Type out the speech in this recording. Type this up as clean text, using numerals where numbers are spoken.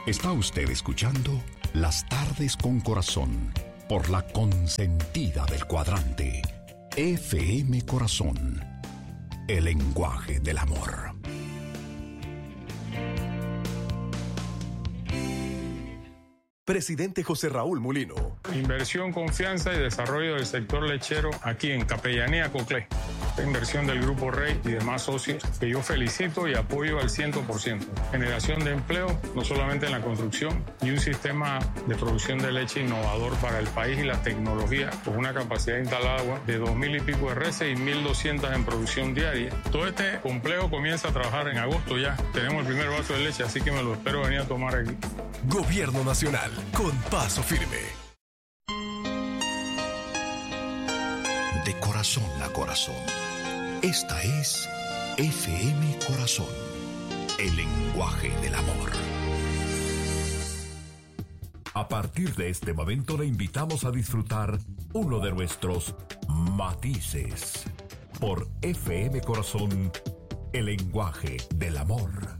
Está usted escuchando Las Tardes con Corazón por la consentida del cuadrante. FM Corazón, el lenguaje del amor. Presidente José Raúl Mulino. Inversión, confianza y desarrollo del sector lechero aquí en Capellanía Coclé. Esta inversión del Grupo Rey y demás socios que yo felicito y apoyo al 100%. Generación de empleo, no solamente en la construcción, y un sistema de producción de leche innovador para el país y la tecnología, con una capacidad instalada de 2.000 y pico de reses y 1.200 en producción diaria. Todo este complejo comienza a trabajar en agosto ya. Tenemos el primer vaso de leche, así que me lo espero venir a tomar aquí. Gobierno Nacional, con paso firme. De corazón a corazón. Esta es FM Corazón, el lenguaje del amor. A partir de este momento le invitamos a disfrutar uno de nuestros matices por FM Corazón, el lenguaje del amor.